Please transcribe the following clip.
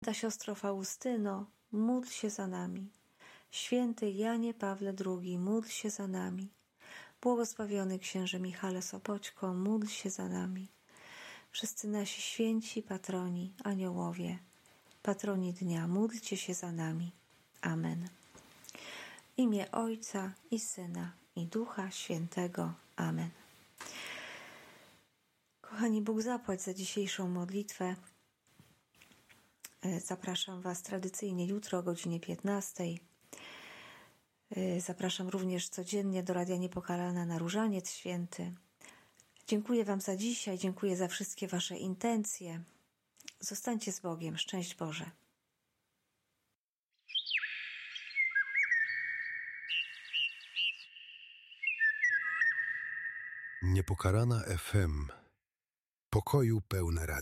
Święta siostro Faustyno, módl się za nami. Święty Janie Pawle II, módl się za nami. Błogosławiony księże Michale Sopoćko, módl się za nami. Wszyscy nasi święci patroni, aniołowie, patroni dnia, módlcie się za nami. Amen. W imię Ojca i Syna i Ducha Świętego. Amen. Kochani, Bóg zapłać za dzisiejszą modlitwę. Zapraszam Was tradycyjnie jutro o godzinie 15. Zapraszam również codziennie do Radia Niepokalana na Różaniec Święty. Dziękuję Wam za dzisiaj, dziękuję za wszystkie Wasze intencje. Zostańcie z Bogiem. Szczęść Boże. Niepokalana FM. Pokoju pełne radio.